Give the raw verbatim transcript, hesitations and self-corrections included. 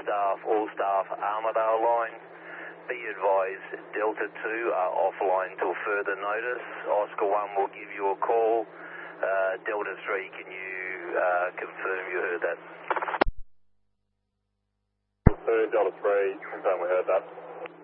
staff, all staff, Armidale line. Be advised, Delta two are offline till further notice. Oscar one will give you a call. Uh, Delta three, can you uh, confirm you heard that? Delta three, confirm we heard that.